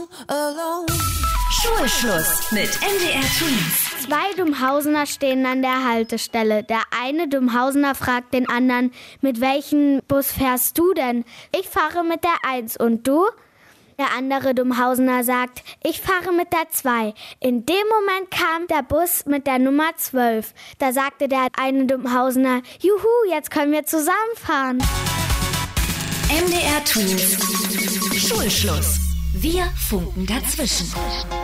Schulschluss mit MDR Twins. 2 Dummhausener stehen an der Haltestelle. Der eine Dummhausener fragt den anderen, mit welchem Bus fährst du denn? Ich fahre mit der 1 und du? Der andere Dummhausener sagt, ich fahre mit der 2. In dem Moment kam der Bus mit der Nummer 12. Da sagte der eine Dummhausener, juhu, jetzt können wir zusammenfahren. MDR Twins. Schulschluss. Wir funken dazwischen.